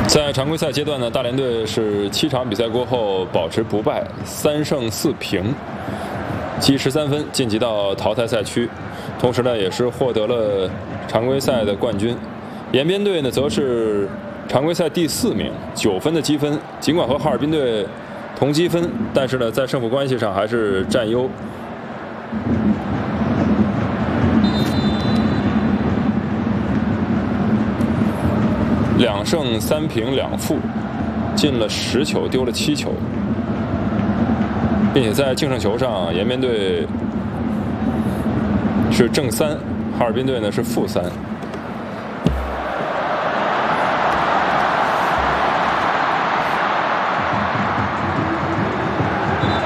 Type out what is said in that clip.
在常规赛阶段呢，大连队是7场比赛过后保持不败，3胜4平，积13分晋级到淘汰赛区，同时呢也是获得了常规赛的冠军。延边队呢则是常规赛第4名，9分的积分，尽管和哈尔滨队同积分，但是呢在胜负关系上还是占优。2胜3平2负，进了10球，丢了7球，并且在净胜球上，延边队是正3，哈尔滨队呢是负3。